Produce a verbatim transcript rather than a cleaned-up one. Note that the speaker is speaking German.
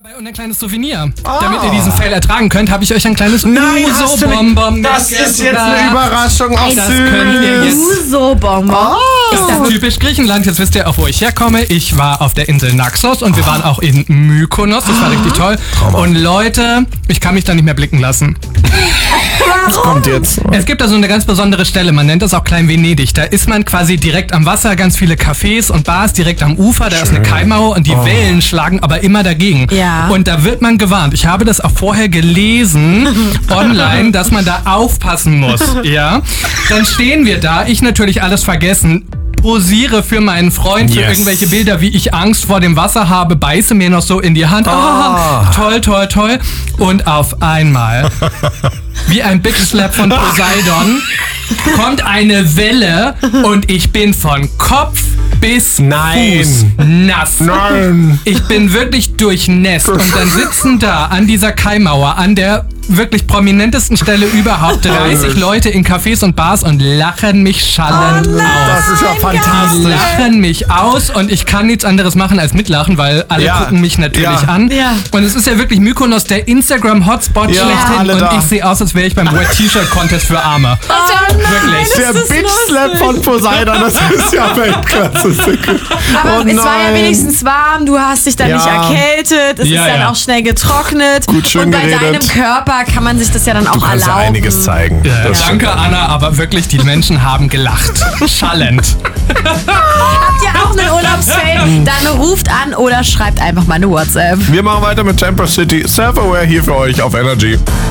Und ein kleines Souvenir. Oh. Damit ihr diesen Fail ertragen könnt, habe ich euch ein kleines Uso-Bonbon. Das ist jetzt eine Überraschung. Auch das süß. könnt ihr jetzt. Uso-Bonbon. Oh. Ist das typisch Griechenland? Jetzt wisst ihr auch, wo ich herkomme. Ich war auf der Insel Naxos und wir waren auch in Mykonos. Das war richtig toll. Und Leute, ich kann mich da nicht mehr blicken lassen. Was kommt jetzt? Es gibt da so eine ganz besondere Stelle, man nennt das auch Klein Venedig. Da ist man quasi direkt am Wasser, ganz viele Cafés und Bars direkt am Ufer. Da Schön. ist eine Kaimauer und die oh. Wellen schlagen aber immer dagegen. Ja. Und da wird man gewarnt. Ich habe das auch vorher gelesen online, dass man da aufpassen muss. Ja. Dann stehen wir da, ich natürlich alles vergessen. Posiere für meinen Freund für yes. irgendwelche Bilder, wie ich Angst vor dem Wasser habe, beiße mir noch so in die Hand. Oh, oh. Toll, toll, toll. Und auf einmal, wie ein Bitch-Slap von Poseidon, kommt eine Welle und ich bin von Kopf bis Nein. Fuß nass. Nein. Ich bin wirklich durchnässt. Und dann sitzen da an dieser Kaimauer, an der wirklich prominentesten Stelle überhaupt dreißig Leute in Cafés und Bars und lachen mich schallend oh nein, aus. Das ist ja fantastisch. Die lachen mich aus und ich kann nichts anderes machen als mitlachen, weil alle ja. gucken mich natürlich ja. an. Ja. Und es ist ja wirklich Mykonos, der Instagram-Hotspot ja, schlechthin. Und da. ich sehe aus, als wäre ich beim Wet T-Shirt-Contest für Arme. Oh nein, wirklich. Der Bitch-Slap von Poseidon, das ist ja Weltklasse. Aber oh es war ja wenigstens warm, du hast dich dann ja. nicht erkältet, es ja, ist dann ja. auch schnell getrocknet. Gut, schön und bei geredet. deinem Körper kann man sich das ja dann auch Du kannst erlauben. ja einiges zeigen. Ja, Das danke, stimmt. Anna, aber wirklich, die Menschen haben gelacht. Schallend. Habt ihr auch einen Urlaubsfail? Dann ruft an oder schreibt einfach mal eine WhatsApp. Wir machen weiter mit Temper City. Self-Aware hier für euch auf Energy.